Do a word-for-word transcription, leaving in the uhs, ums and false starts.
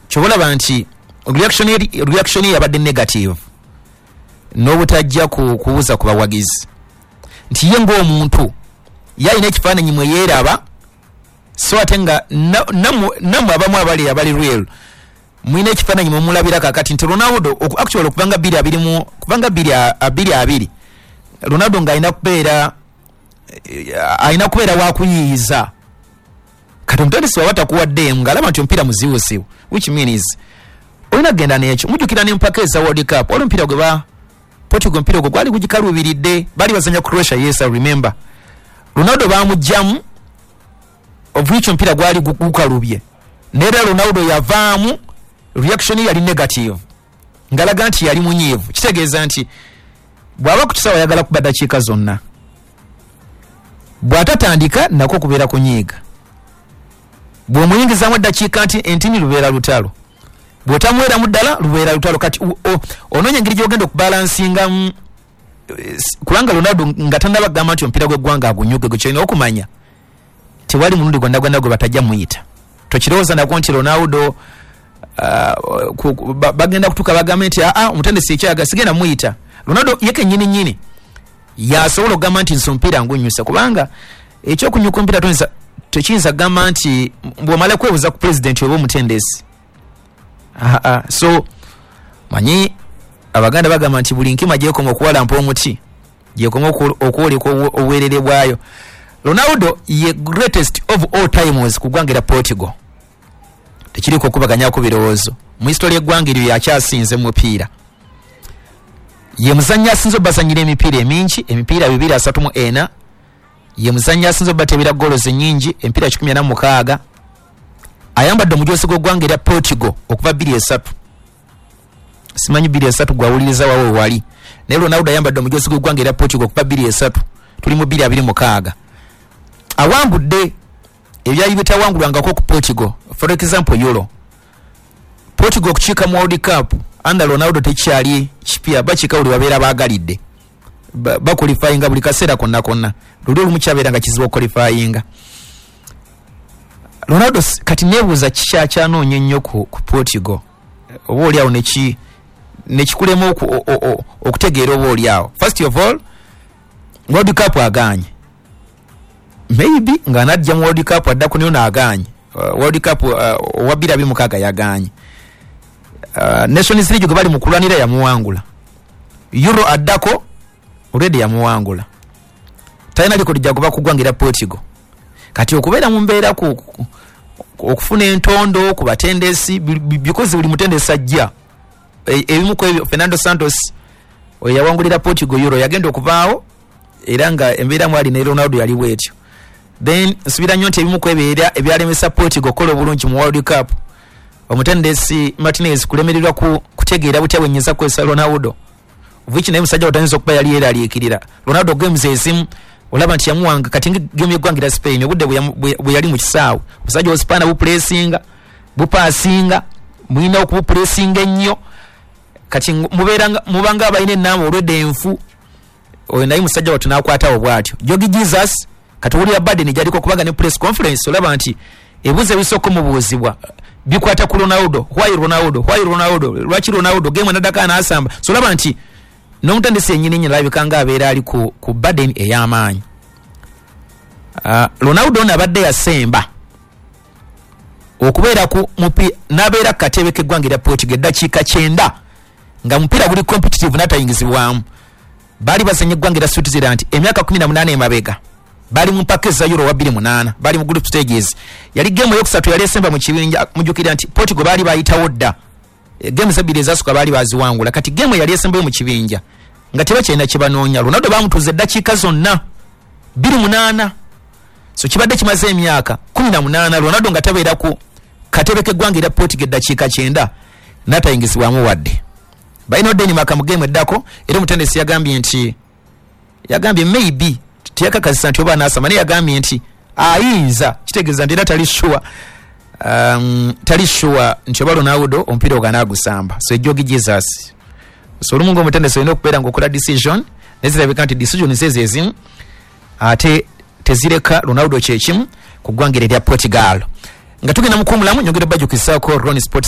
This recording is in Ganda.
chobola banti reaction reaction yabadde negative no butajja ku kuuza ku bawagizi nti ye ngo omuntu yayina ekifaananyi mwe yeeraba so atenga namu namu abamu abali abali real mwine ekifaananyi mwe mulabira kakati nti Ronaldo actually okubanga bbiri abiri mu kubanga bbiri abiri abiri Ronaldo ng'ayina kubeera ayina kubeera wakuyiiza kati omutandisi wabata kuwadde ng'alaba nti omupiira muzibuzibu which means olina genda n'ekyo mujjukira n'empaka eza World Cup olwo omupiira gwe ba Portugal mpira gwe gwali gugikaluubiridde bali bazanya Croatia. Yes, I remember Ronaldo bamujjamu of which mpira gwali gukalubye nera Ronaldo yavaamu reaction yali negative ngalaga nti yali munyivu kitegeeza nti bwaba kutusawa yagala kuba dakiika zonna bwatatandika nako kubeera kunyiiga bw'omuyingizamu dakiika nti entini lubeera lutalo bw'otamwera mu ddala lubeera lutalo kati onoonya engeri gy'ogenda okubalansinga mm, kubanga Ronaldo nga tannabagamba nti omupiira gw'eggwanga agunyuge gwe kyolina okumanya tewali mulundi gwonna gwonna gwe batajja muyita tokirowooza nako nti Ronaldo uh, bagenda kutuuka bagambe nti aa omutendesi ekyaga sigenda muyita Ronaldo yeke nyini nyini yasobola okugamba nti nsi omupiira ngunyusa kubanga ekyokunyuka omupiira tonza tekiyinza kugamba nti bw'omala kwebuuza ku pulezidenti oba omutendesi. Aa so manyi abaganda bagamba nti buli nkima gyekoma okuwalampa omuti gyekoma okwoleka obuweerere bwayo. Ronaldo ye greatest of all times ku ggwanga lya Portugal tekiriko okubaganyako birowoozo mu history y'eggwanga eryo yakyasinze mu mupiira ye muzannyi asinze obazanyira emipiira emingi emipiira bibiri asatu mu ena ye muzannyi asinze obatebera golo zennyingi emipiira kikumi ana mu mukaaga ayambadde omujoozi gw'eggwanga lya Portugal okuva bbiri esatu simanyi bbiri esatu gwawuliriza wawe wali naye Ronaldo ayambadde omujoozi gw'eggwanga lya Portugal okuva bbiri esatu tuli mu bbiri abiri mukaaga awangudde ebyali bitawangulwangako ku Portugal for example Euro Portugal okukiika mu World Cup anda Ronaldo tekyali kipya bakika buli babeera baagalidde baqualifyinga buli kaseera konna konna luli olumu kyabeera nga kizibu oqualifyinga Ronaldo kati nebuuza kikyakyanoonye ennyo ku, ku Portugal oba oliawo neki nekikulema okutegeera oba oliawo. First of all World Cup aganye maybe nga najja mu World Cup addako niyo naaganye uh, World Cup owa bbiri abiri mukaaga yaganye uh, Nations League gwe bali mu kulwanira yamuwangula Euro addako already yamuwangula talina likodi jagoba kugwangira Portugal kati okubeera mu mbeera ku okufuna entondo ku batendesi because buli mutendesi ajja ebimu ku ebyo Fernando Santos oyo yawangulira Portugal Euro yagenda okuvaawo era nga embeera mwali ne Ronaldo yali bwetyo then nsubira nnyo nti ebimu ku ebyo ebyalemesa Portugal kola obulungi mu World Cup omutendesi Martinez kulemererwa ku kutegeera butya bwennyeza kwesa Ronaldo which naye musajja watanyinza okuba yali yeeraliikirira Ronaldo games ezimu olaba nti yamuwanga kati game y'eggwanga Spain obudde bwe yali mu kisaawe musajja osipana bupulesinga bupaasinga mulina okubupulesinga ennyo kati mubanga abalina ennaama olwedde enfu oyo naye musajja watu n'akwatawo bw'atyo. Jogi Jesus kati wulira Biden gyaliko kubaga ne press conference olaba nti ebuuzo ebisooka mubuuzibwa bikwata ku Ronaldo. Why Ronaldo? Why Ronaldo? Lwaki Ronaldo? Game anadaka n'asamba. So olaba nti n'omutendesi yennyini nnyini alabika nga abeera ali ku, ku Biden ey'amaanyi. Uh, Ronaldo n'abadde yasemba okubeera ku mupi n'abeera ku katebe k'eggwanga lya Portugal eddakiika kyenda nga mupiira guli competitive n'atayingizibwamu. Bali bazanye eggwanga lya Switzerland emyaka kumi na munaana emabega bali mu mpaka za Euro wa bbiri munaana bali mu group stages yali game yokusatu yali esemba mu kibinja mujukira nti Portugal bali bayitawo dda game zabiri ezasuka bali baziwangula kati game yali esemba mu kibinja nga teba kyenda kibanoonya. Ronaldo bamutuze eddakiika zonna bbiri munaana so kibadde kimaze emyaka kumi na munaana Ronaldo nga tabeera ku katebe k'eggwanga lya Portugal eddakiika kyenda n'atayingizibwamu wadde. Baino deni makamu game eddako era omutendesi yagambye nti yagambye maybe tiyakakasisa nti oba n'asama naye yagambye nti ayinza kitegeeza nti era tali sure um, tali sure nti oba Ronaldo omupiira oganaagusamba. So Jogi Jesus so olumu ng'omutendesi olina okubeera ng'okola decision nezirabika nti decision zezo ezimu ate tezireka Ronaldo kyekimu ku ggwanga lya Portugal. Nga tugenda mu kumulamu nyongera bajjukisaako Ronnie Sports